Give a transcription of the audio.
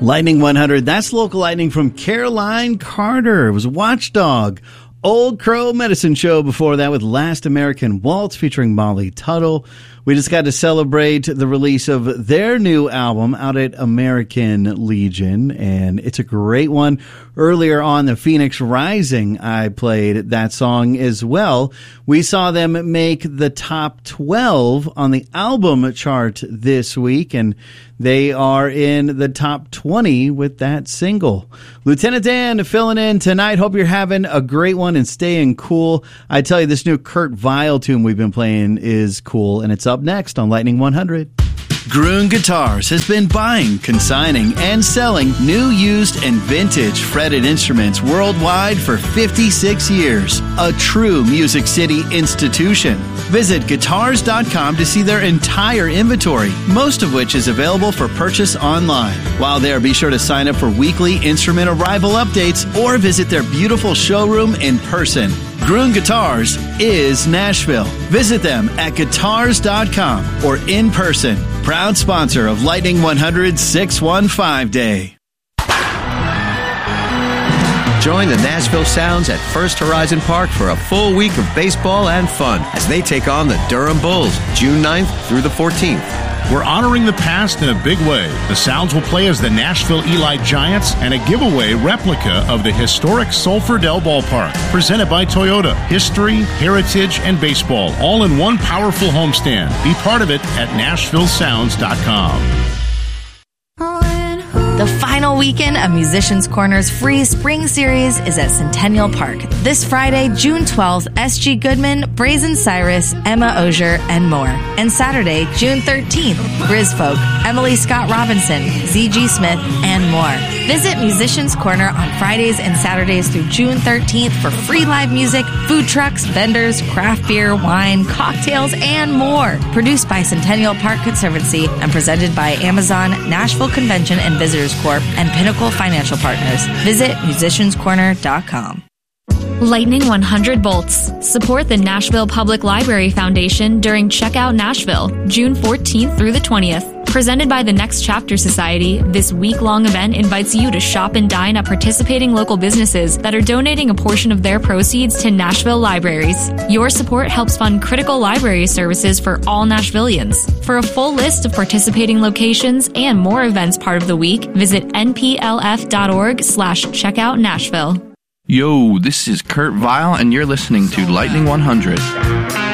Lightning 100, that's local lightning from Caroline Carter. It was Watchdog. Old Crow Medicine Show before that with Last American Waltz featuring Molly Tuttle. We just got to celebrate the release of their new album out at American Legion, and it's a great one. Earlier on the Phoenix Rising, I played that song as well. We saw them make the top 12 on the album chart this week, and they are in the top 20 with that single. Lieutenant Dan filling in tonight. Hope you're having a great one and staying cool. I tell you, this new Kurt Vile tune we've been playing is cool, and it's up next on Lightning 100. Gruen Guitars has been buying, consigning, and selling new, used, and vintage fretted instruments worldwide for 56 years. A true Music City institution. Visit guitars.com to see their entire inventory, most of which is available for purchase online. While there, be sure to sign up for weekly instrument arrival updates or visit their beautiful showroom in person. Gruen Guitars is Nashville. Visit them at guitars.com or in person. Proud sponsor of Lightning 100 615 Day. Join the Nashville Sounds at First Horizon Park for a full week of baseball and fun as they take on the Durham Bulls June 9th through the 14th. We're honoring the past in a big way. The Sounds will play as the Nashville Eli Giants and a giveaway replica of the historic Sulphur Dell Ballpark, presented by Toyota. History, heritage, and baseball, all in one powerful homestand. Be part of it at NashvilleSounds.com. The final weekend of Musicians Corner's free spring series is at Centennial Park. This Friday, June 12th, S.G. Goodman, Brazen Cyrus, Emma Osier, and more. And Saturday, June 13th, Grisfolk, Emily Scott Robinson, Z.G. Smith, and more. Visit Musicians Corner on Fridays and Saturdays through June 13th for free live music, food trucks, vendors, craft beer, wine, cocktails, and more. Produced by Centennial Park Conservancy and presented by Amazon, Nashville Convention and Visitors Corp, and Pinnacle Financial Partners. Visit musicianscorner.com. Lightning 100 Volts. Support the Nashville Public Library Foundation during Checkout Nashville, June 14th through the 20th. Presented by the Next Chapter Society, this week-long event invites you to shop and dine at participating local businesses that are donating a portion of their proceeds to Nashville libraries. Your support helps fund critical library services for all Nashvillians. For a full list of participating locations and more events part of the week, visit nplf.org/checkoutnashville. Yo, this is Kurt Vile, and you're listening to Lightning 100.